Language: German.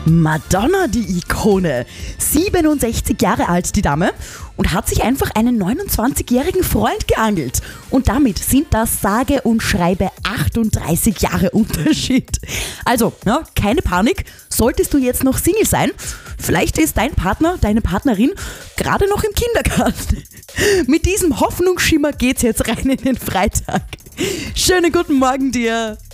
Madonna, die Ikone. 67 Jahre alt, die Dame, und hat sich einfach einen 29-jährigen Freund geangelt. Und damit sind das sage und schreibe 38 Jahre Unterschied. Also, ja, keine Panik, solltest du jetzt noch Single sein, vielleicht ist dein Partner, deine Partnerin gerade noch im Kindergarten. Mit diesem Hoffnungsschimmer geht's jetzt rein in den Freitag. Schönen guten Morgen dir.